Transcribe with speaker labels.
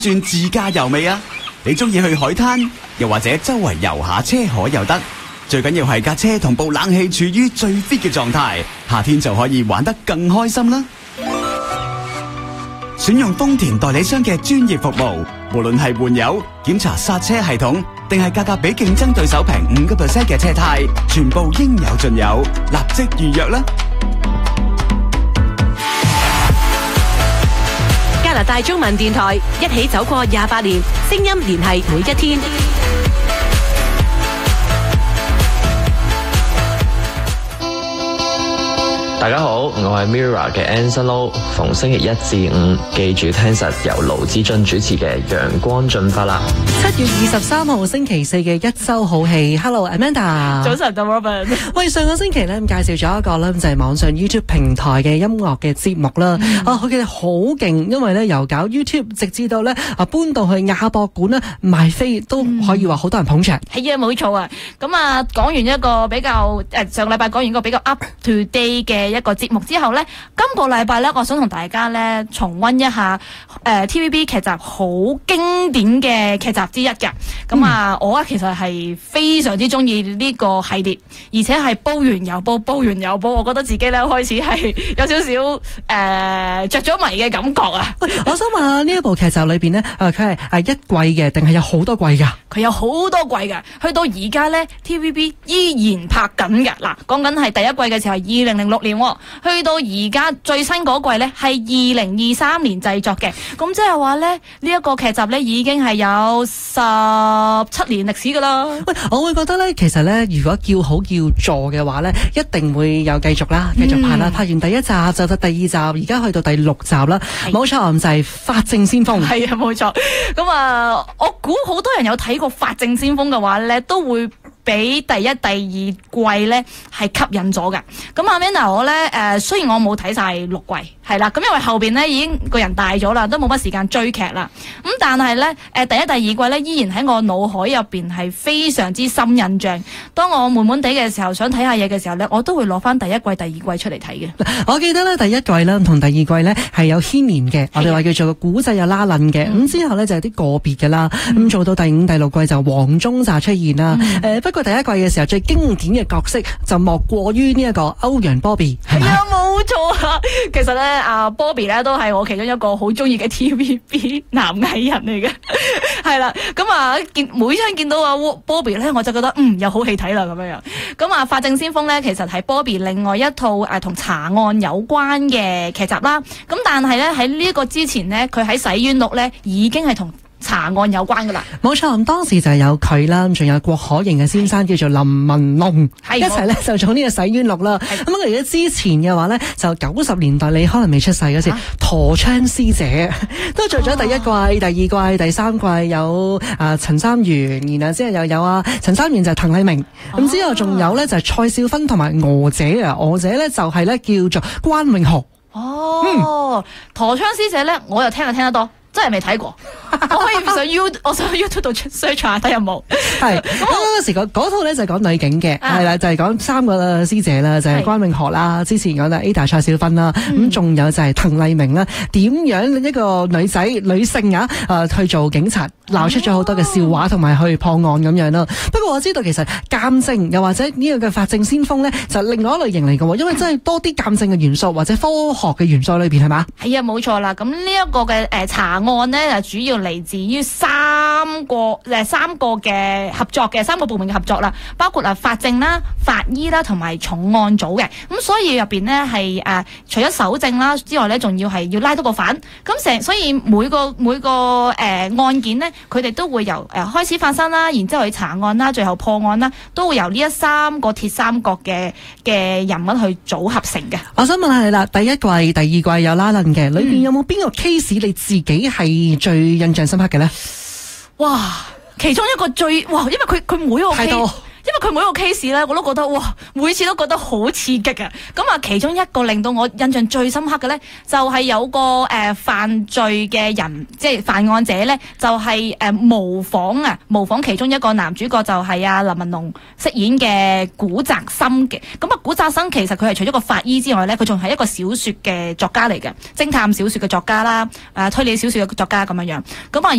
Speaker 1: 轉自駕遊未啊？你中意去海灘，又或者周圍遊下車河又得，最緊要係架車同部冷氣處於最 fit 嘅狀態，夏天就可以玩得更開心啦。選用豐田代理商嘅專業服務，無論係換油、檢查剎車系統，定係價格比競爭對手平5% 嘅車胎，全部應有盡有，立即預約啦！
Speaker 2: 加拿大中文電台一起走過28年，聲音聯繫每一天。
Speaker 3: 大家好，我係 Mirror 嘅 Anson Lo， 逢星期一至五記住聽實由盧之俊主持嘅陽光進發啦。
Speaker 4: 7月23號星期四嘅一周好戲 ，Hello Amanda，
Speaker 5: 早晨，到 Robin。
Speaker 4: 喂，上個星期咧介紹咗一個咧就係網上 YouTube 平台嘅音樂嘅節目啦。佢哋好勁，因為咧由搞 YouTube 直至到咧搬到去亞博館咧賣飛都可以話好多人捧場。
Speaker 5: 係啊，冇錯啊。咁啊，講完一個比較上個禮拜講完一個比較 up to date 嘅一個節目之後呢，今個禮拜呢，我想同大家呢重溫一下TVB 劇集好經典嘅劇集之一嘅。咁啊，我其實係非常之中意呢個系列，而且係煲完又煲，煲完又煲，我覺得自己呢開始係有少少着咗迷嘅感覺啊！
Speaker 4: 喂，我想問下呢一部劇集裏邊呢，佢係一季嘅定係有好多季㗎？
Speaker 5: 佢有好多季㗎，去到而家呢 TVB 依然拍緊嘅。嗱，講緊係第一季嘅時候係2006年。去到而家最新嗰季呢係2023年製作嘅，咁即係話呢，呢一個劇集呢已經係有17年歷史噶啦。
Speaker 4: 喂，我會覺得呢，其實呢，如果叫好叫座嘅話呢，一定會有繼續啦，繼續拍啦。拍完第一集就到第二集，而家去到第6集啦。冇錯，就係法證先鋒。
Speaker 5: 係啊，冇錯。咁啊，我估好多人有睇過法證先鋒嘅話呢，都會俾第一、第二季呢係吸引咗嘅。咁阿 Manna 我呢，雖然我冇睇晒6季，係啦，咁因為後邊呢已經個人大咗啦，都冇乜時間追劇啦。咁但係呢，第一、第二季呢依然喺我腦海入邊係非常之深印象。當我悶悶地嘅時候，想睇下嘢嘅時候呢，我都會攞翻第一季、第二季出嚟睇嘅。
Speaker 4: 我記得呢，第一季啦同第二季呢係有牽連嘅，我哋話叫做個古仔有拉楞嘅。咁之後呢，就係啲個別嘅啦。咁做到第5、第6季就黃宗澤出現啦。不過第一季嘅時候最經典嘅角色就莫過於呢一個歐陽 Bobby。
Speaker 5: 係啊，冇錯啊。其實咧，阿 Bobby 咧都係我其中一個好中意嘅 TVB 男藝人嚟嘅。係啦，咁啊每張見到阿 Bobby 咧，我就覺得有好戲睇啦咁樣樣。咁啊，法證先鋒咧，其實係 Bobby 另外一套同查案有關嘅劇集啦。咁但係咧喺呢個之前咧，佢喺洗冤錄咧已經係同查案有關噶啦，
Speaker 4: 冇錯。咁當時就有佢啦，仲有郭可盈嘅先生叫做林文龍，一齊咧就做呢個洗冤錄啦。咁如果之前嘅話咧，就90年代你可能未出世嗰時，陀槍師姐都做咗第一季、第二季、第三季，有陳三元，然後之後又有陳三元就係滕麗明，咁之後仲有咧就係蔡少芬同埋娥姐啊，娥姐咧就係咧叫做關詠荷。
Speaker 5: 陀槍師姐咧，我又聽得多。真係未睇過，我可以我上 YouTube 度 search 下睇有冇。係
Speaker 4: 嗰時嗰套咧就係講女警嘅，係啦，就係講3個師姐啦，就係關詠荷啦，之前講啦 Ada 蔡少芬啦，咁仲有就係滕麗明啦，點樣一個女性去做警察，鬧出咗好多嘅笑話同埋去破案咁樣啦。不過我知道其實鑑證又或者呢個嘅法證先鋒咧，就另外一類型嚟嘅，因為真係多啲鑑證嘅元素或者科學嘅元素裏邊係嘛？係啊，
Speaker 5: 冇錯啦。咁呢一個嘅查案呢，就主要嚟自於三個嘅合作嘅3個部門嘅合作啦，包括法證啦、法醫啦同埋重案組嘅。咁所以入邊呢係除咗搜證啦之外呢，仲要係要拉到個犯。咁所以每個案件呢，佢哋都會由開始發生啦，然之後去查案啦，最後破案啦，都會由呢3個鐵三角嘅人物去組合成嘅。
Speaker 4: 我想問下你啦，第一季、第二季有拉楞嘅，裏邊有冇邊個 case 你自己係最印象深刻嘅咧？
Speaker 5: 哇，其中一個因為佢每個 case，因為佢每個 case 咧，我都覺得每次都覺得好刺激啊！咁其中一個令到我印象最深刻嘅咧，就係有個犯罪嘅人，即係犯案者咧，就係模仿其中一個男主角，就係林文龍飾演嘅古澤生嘅。咁古澤生其實佢係除咗個法醫之外咧，佢仲係一個小說嘅作家嚟嘅，偵探小說嘅作家啦，推理小說嘅作家咁樣樣。咁